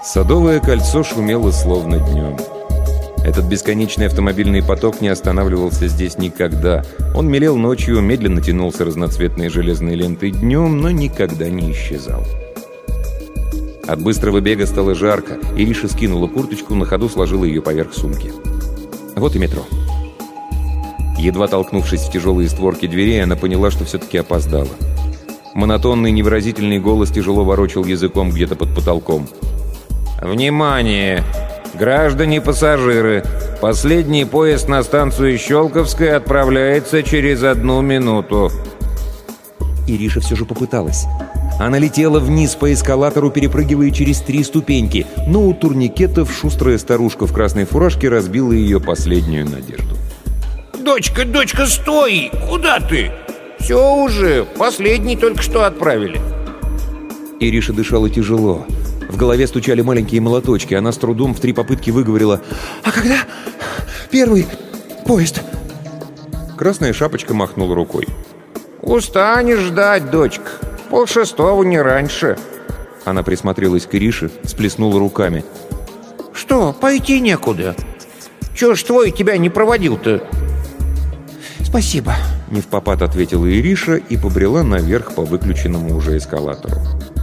Садовое кольцо шумело словно днем. Этот бесконечный автомобильный поток не останавливался здесь никогда. Он мелел ночью, медленно тянулся разноцветной железной лентой днем, но никогда не исчезал. От быстрого бега стало жарко. Ириша скинула курточку, на ходу сложила ее поверх сумки. Вот и метро. Едва толкнувшись в тяжелые створки дверей, она поняла, что все-таки опоздала. Монотонный невыразительный голос тяжело ворочал языком где-то под потолком. «Внимание! Граждане пассажиры! Последний поезд на станцию Щелковская отправляется через 1 минуту!» Ириша все же попыталась. Она летела вниз по эскалатору, перепрыгивая через 3 ступеньки, но у турникетов шустрая старушка в красной фуражке разбила ее последнюю надежду. «Дочка, дочка, стой! Куда ты? Все уже, последний только что отправили». Ириша дышала тяжело. В голове стучали маленькие молоточки. Она с трудом в 3 попытки выговорила: «А когда первый поезд?» Красная шапочка махнула рукой. «Устанешь ждать, дочка. 5:30, не раньше». Она присмотрелась к Ирише, всплеснула руками. «Что, пойти некуда? Чего ж твой тебя не проводил-то?» «Спасибо», — невпопад ответила Ириша и побрела наверх по выключенному уже эскалатору.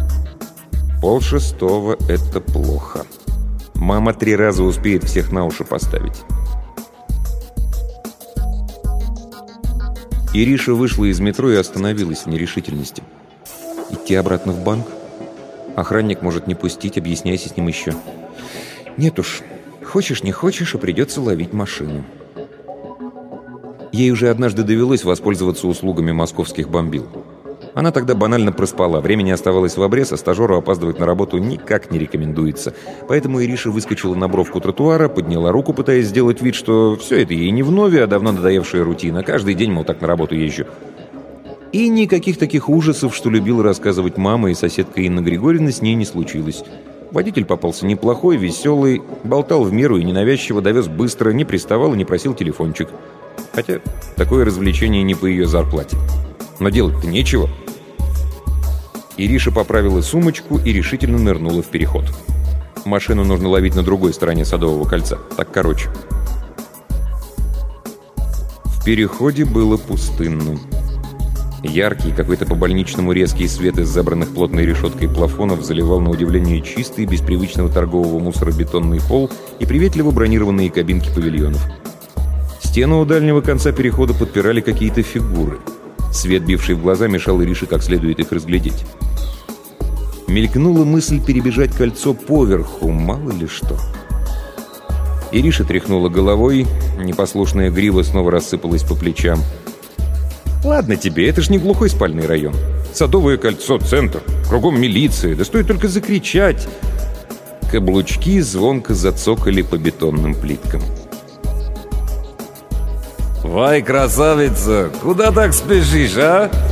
5:30 — это плохо. Мама 3 раза успеет всех на уши поставить. Ириша вышла из метро и остановилась в нерешительности. Идти обратно в банк? Охранник может не пустить, объясняйся с ним еще. Нет уж, хочешь не хочешь, а придется ловить машину. Ей уже однажды довелось воспользоваться услугами московских бомбил. Она тогда банально проспала, времени оставалось в обрез, а стажеру опаздывать на работу никак не рекомендуется. Поэтому Ириша выскочила на бровку тротуара, подняла руку, пытаясь сделать вид, что все это ей не вновь, а давно надоевшая рутина. Каждый день, мол, так на работу езжу. И никаких таких ужасов, что любила рассказывать мама и соседка Инна Григорьевна, с ней не случилось. Водитель попался неплохой, веселый, болтал в меру и ненавязчиво, довез быстро, не приставал и не просил телефончик. Хотя такое развлечение не по ее зарплате. Но делать-то нечего. Ириша поправила сумочку и решительно нырнула в переход. Машину нужно ловить на другой стороне Садового кольца. Так короче. В переходе было пустынно. Яркий, какой-то по-больничному резкий свет из забранных плотной решеткой плафонов заливал на удивление чистый, без привычного торгового мусора бетонный пол и приветливо бронированные кабинки павильонов. Стену у дальнего конца перехода подпирали какие-то фигуры. Свет, бивший в глаза, мешал Ирише как следует их разглядеть. Мелькнула мысль перебежать кольцо поверху, мало ли что. Ириша тряхнула головой, непослушная грива снова рассыпалась по плечам. «Ладно тебе, это ж не глухой спальный район. Садовое кольцо, центр, кругом милиция, да стоит только закричать». Каблучки звонко зацокали по бетонным плиткам. «Вай, красавица, куда так спешишь, а?»